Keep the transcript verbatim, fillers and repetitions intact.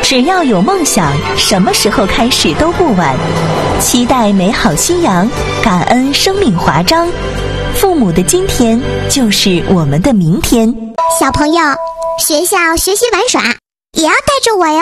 只要有梦想，什么时候开始都不晚。期待美好夕阳，感恩生命华章。父母的今天就是我们的明天。 小朋友，学校学习玩耍也要带着我哟。